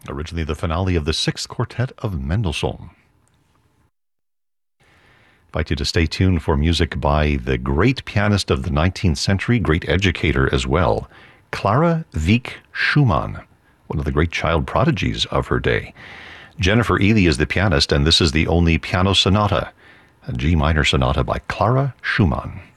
originally the finale of the Sixth Quartet of Mendelssohn. I invite you to stay tuned for music by the great pianist of the 19th century, great educator as well, Clara Wieck Schumann, one of the great child prodigies of her day. Jennifer Ely is the pianist, and this is the only piano sonata, a G minor sonata by Clara Schumann.